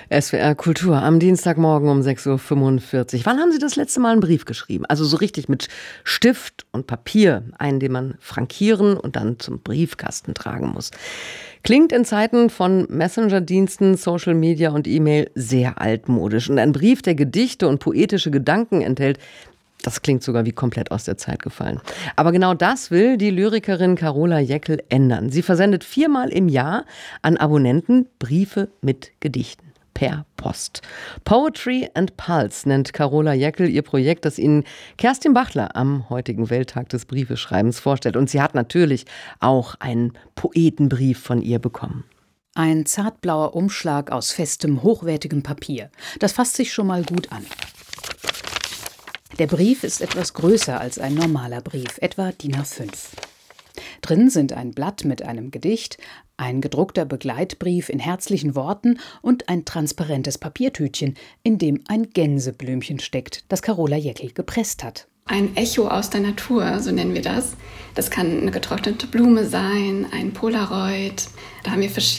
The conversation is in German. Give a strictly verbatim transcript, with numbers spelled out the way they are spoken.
S W R Kultur am Dienstagmorgen um sechs Uhr fünfundvierzig. Wann haben Sie das letzte Mal einen Brief geschrieben? Also so richtig mit Stift und Papier, einen, den man frankieren und dann zum Briefkasten tragen muss. Klingt in Zeiten von Messenger-Diensten, Social Media und E-Mail sehr altmodisch. Und ein Brief, der Gedichte und poetische Gedanken enthält, das klingt sogar wie komplett aus der Zeit gefallen. Aber genau das will die Lyrikerin Carola Jäckel ändern. Sie versendet viermal im Jahr an Abonnenten Briefe mit Gedichten per Post. Poetry and Pulse nennt Carola Jäckel ihr Projekt, das Ihnen Kerstin Bachler am heutigen Welttag des Briefeschreibens vorstellt. Und sie hat natürlich auch einen Poetenbrief von ihr bekommen. Ein zartblauer Umschlag aus festem, hochwertigem Papier. Das fasst sich schon mal gut an. Der Brief ist etwas größer als ein normaler Brief, etwa D I N A fünf. Drin sind ein Blatt mit einem Gedicht, ein gedruckter Begleitbrief in herzlichen Worten und ein transparentes Papiertütchen, in dem ein Gänseblümchen steckt, das Carola Jäckel gepresst hat. Ein Echo aus der Natur, so nennen wir das. Das kann eine getrocknete Blume sein, ein Polaroid. Da haben wir verschiedene